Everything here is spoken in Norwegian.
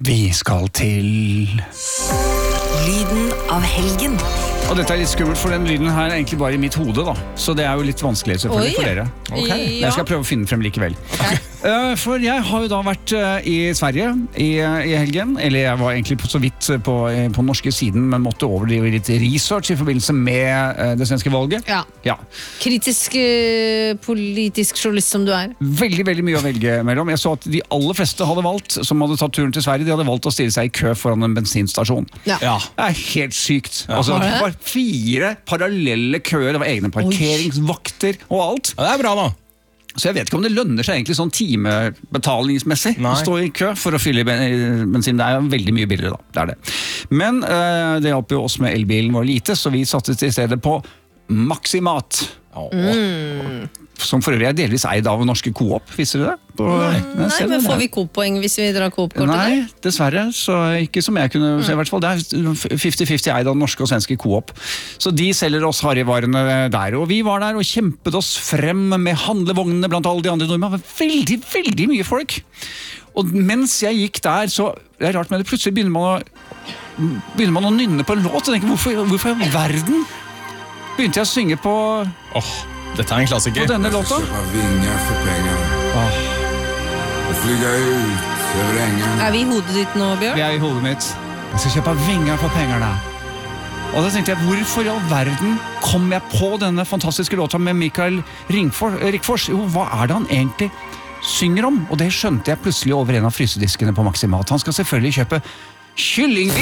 Vi skal til Lyden av helgen. Og dette litt skummelt, for den lyden her egentlig bare i mitt hode da. Så det jo litt vanskelig selvfølgelig for dere. Okay. Jeg skal prøve å finne frem likevel. For jeg har jo da vært i Sverige i helgen. Eller jeg var egentlig så vidt på norske siden, men måtte overdrive litt research i forbindelse med det svenske valget. Ja. Kritisk politisk journalist som du Veldig, veldig mye å velge mellom. Jeg så at de aller fleste hadde valgt, som hadde tatt turen til Sverige, de hadde valgt å stille seg i kø foran en bensinstasjon. Ja. Det helt sykt. Altså, det var 4 parallelle køer, det var egne parkeringsvakter og alt. Ja, det bra da. Så jeg vet ikke om det lønner seg egentlig sånn timebetalingsmessig å stå i kø for å fylle bensin. Det jo veldig mye billigere da, det det. Men det hjalp jo oss med elbilen vår lite, så vi satte til stedet på Maximat. Som for øvrig delvis eid av norske Coop, visste du det? Nei, men får vi Coop-poeng hvis vi drar Coop-kortet der? Nei, dessverre, så ikke som jeg kunne se i hvert fall. Det 50-50 eid av norske og svenske Coop. Så de selger oss harryvarene der, og vi var der og kjempet oss frem med handlevognene blant alle de andre nordmenn. Det var veldig, veldig mye folk. Og mens jeg gikk der, så det rart med det, plutselig begynner man å nynne på en låt, og tenker, hvorfor i verden begynte jeg å synge på dette en klassiker. På denne låta? Vi i hodet ditt nå, Bjørn? Vi i hodet mitt. Jeg skal kjøpe vinger for penger da. Og da tenkte jeg, hvorfor i all verden kom jeg på denne fantastiske låta med Mikael Rickfors? Jo, hva det han egentlig synger om? Og det skjønte jeg plutselig over en av frysediskene på Maximat. Han skal selvfølgelig kjøpe kyllingvinger.